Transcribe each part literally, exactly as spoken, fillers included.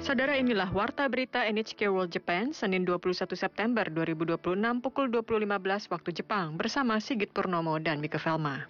Saudara, inilah Warta Berita N H K World Japan, Senin dua puluh satu September dua ribu dua puluh enam pukul dua puluh lima belas waktu Jepang, bersama Sigit Purnomo dan Mika Velma.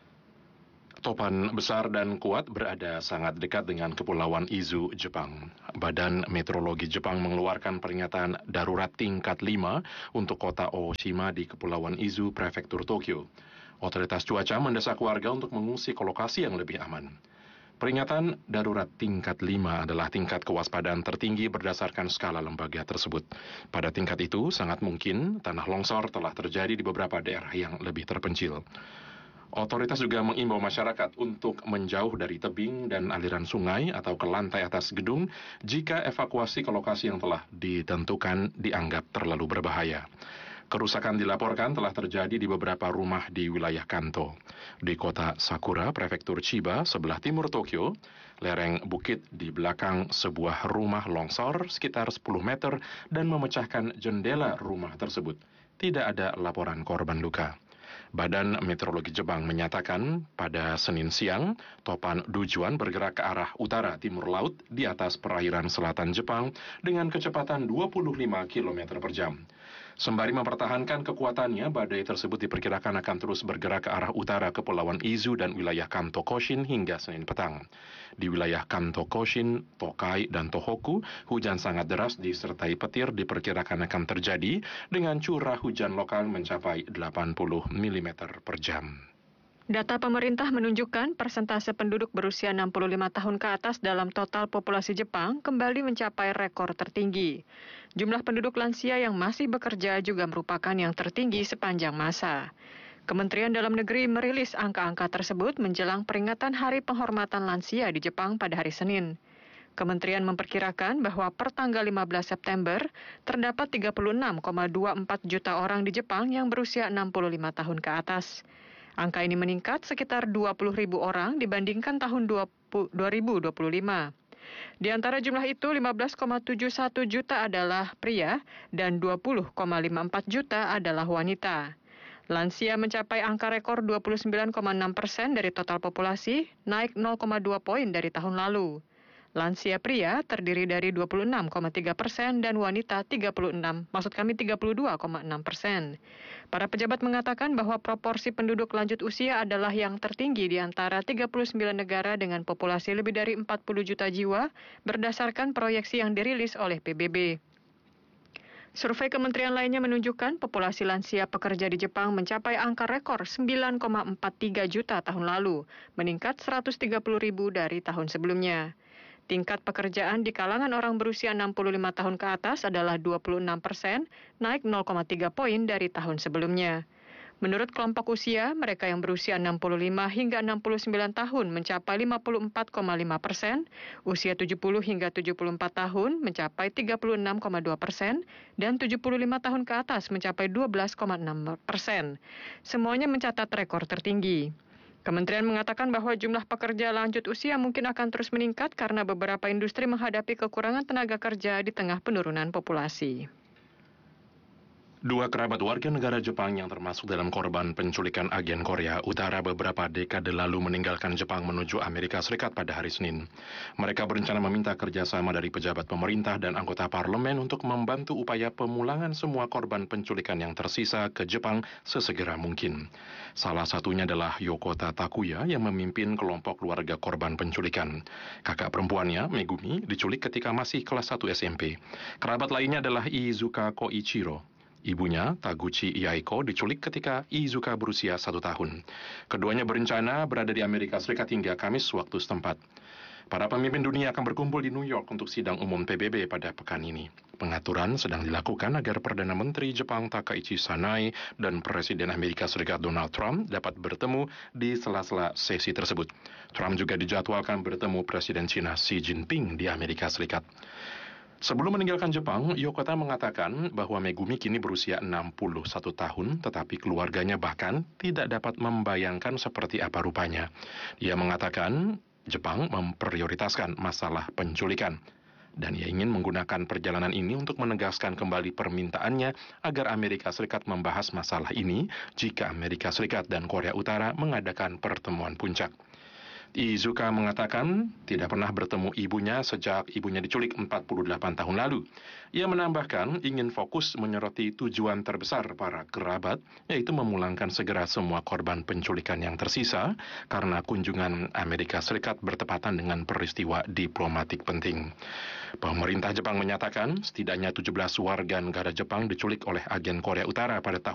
Topan besar dan kuat berada sangat dekat dengan Kepulauan Izu, Jepang. Badan Meteorologi Jepang mengeluarkan peringatan darurat tingkat lima untuk kota Oshima di Kepulauan Izu, Prefektur Tokyo. Otoritas cuaca mendesak warga untuk mengungsi ke lokasi yang lebih aman. Peringatan darurat tingkat lima adalah tingkat kewaspadaan tertinggi berdasarkan skala lembaga tersebut. Pada tingkat itu, sangat mungkin tanah longsor telah terjadi di beberapa daerah yang lebih terpencil. Otoritas juga mengimbau masyarakat untuk menjauh dari tebing dan aliran sungai atau ke lantai atas gedung jika evakuasi ke lokasi yang telah ditentukan dianggap terlalu berbahaya. Kerusakan dilaporkan telah terjadi di beberapa rumah di wilayah Kanto. Di kota Sakura, Prefektur Chiba, sebelah timur Tokyo, lereng bukit di belakang sebuah rumah longsor sekitar sepuluh meter dan memecahkan jendela rumah tersebut. Tidak ada laporan korban luka. Badan Meteorologi Jepang menyatakan pada Senin siang, topan Dujuan bergerak ke arah utara timur laut di atas perairan selatan Jepang dengan kecepatan dua puluh lima kilometer per jam. Sembari mempertahankan kekuatannya, badai tersebut diperkirakan akan terus bergerak ke arah utara Kepulauan Izu dan wilayah Kanto Koshin hingga Senin petang. Di wilayah Kanto Koshin, Tokai, dan Tohoku, hujan sangat deras disertai petir diperkirakan akan terjadi dengan curah hujan lokal mencapai delapan puluh milimeter per jam. Data pemerintah menunjukkan persentase penduduk berusia enam puluh lima tahun ke atas dalam total populasi Jepang kembali mencapai rekor tertinggi. Jumlah penduduk lansia yang masih bekerja juga merupakan yang tertinggi sepanjang masa. Kementerian Dalam Negeri merilis angka-angka tersebut menjelang peringatan Hari Penghormatan Lansia di Jepang pada hari Senin. Kementerian memperkirakan bahwa per tanggal lima belas September, terdapat tiga puluh enam koma dua empat juta orang di Jepang yang berusia enam puluh lima tahun ke atas. Angka ini meningkat sekitar dua puluh ribu orang dibandingkan tahun dua ribu dua puluh lima. Di antara jumlah itu, lima belas koma tujuh satu juta adalah pria dan dua puluh koma lima empat juta adalah wanita. Lansia mencapai angka rekor dua puluh sembilan koma enam persen dari total populasi, naik nol koma dua poin dari tahun lalu. Lansia pria terdiri dari dua puluh enam koma tiga persen dan wanita tiga puluh enam, maksud kami tiga puluh dua koma enam persen. Para pejabat mengatakan bahwa proporsi penduduk lanjut usia adalah yang tertinggi di antara tiga puluh sembilan negara dengan populasi lebih dari empat puluh juta jiwa berdasarkan proyeksi yang dirilis oleh P B B. Survei kementerian lainnya menunjukkan populasi lansia pekerja di Jepang mencapai angka rekor sembilan koma empat tiga juta tahun lalu, meningkat seratus tiga puluh ribu dari tahun sebelumnya. Tingkat pekerjaan di kalangan orang berusia enam puluh lima tahun ke atas adalah dua puluh enam persen, naik nol koma tiga poin dari tahun sebelumnya. Menurut kelompok usia, mereka yang berusia enam puluh lima hingga enam puluh sembilan tahun mencapai lima puluh empat koma lima persen, usia tujuh puluh hingga tujuh puluh empat tahun mencapai tiga puluh enam koma dua persen, dan tujuh puluh lima tahun ke atas mencapai dua belas koma enam persen. Semuanya mencatat rekor tertinggi. Kementerian mengatakan bahwa jumlah pekerja lanjut usia mungkin akan terus meningkat karena beberapa industri menghadapi kekurangan tenaga kerja di tengah penurunan populasi. Dua kerabat warga negara Jepang yang termasuk dalam korban penculikan agen Korea Utara beberapa dekade lalu meninggalkan Jepang menuju Amerika Serikat pada hari Senin. Mereka berencana meminta kerjasama dari pejabat pemerintah dan anggota parlemen untuk membantu upaya pemulangan semua korban penculikan yang tersisa ke Jepang sesegera mungkin. Salah satunya adalah Yokota Takuya yang memimpin kelompok keluarga korban penculikan. Kakak perempuannya, Megumi, diculik ketika masih kelas satu S M P. Kerabat lainnya adalah Iizuka Koichiro. Ibunya, Taguchi Yaiko, diculik ketika Iizuka berusia satu tahun. Keduanya berencana berada di Amerika Serikat hingga Kamis waktu setempat. Para pemimpin dunia akan berkumpul di New York untuk sidang umum P B B pada pekan ini. Pengaturan sedang dilakukan agar Perdana Menteri Jepang Takaichi Sanai dan Presiden Amerika Serikat Donald Trump dapat bertemu di sela-sela sesi tersebut. Trump juga dijadwalkan bertemu Presiden China Xi Jinping di Amerika Serikat. Sebelum meninggalkan Jepang, Yokota mengatakan bahwa Megumi kini berusia enam puluh satu tahun, tetapi keluarganya bahkan tidak dapat membayangkan seperti apa rupanya. Ia mengatakan Jepang memprioritaskan masalah penculikan, dan ia ingin menggunakan perjalanan ini untuk menegaskan kembali permintaannya agar Amerika Serikat membahas masalah ini jika Amerika Serikat dan Korea Utara mengadakan pertemuan puncak. Izuka mengatakan tidak pernah bertemu ibunya sejak ibunya diculik empat puluh delapan tahun lalu. Ia menambahkan ingin fokus menyoroti tujuan terbesar para kerabat, yaitu memulangkan segera semua korban penculikan yang tersisa karena kunjungan Amerika Serikat bertepatan dengan peristiwa diplomatik penting. Pemerintah Jepang menyatakan setidaknya tujuh belas warga negara Jepang diculik oleh agen Korea Utara pada tahun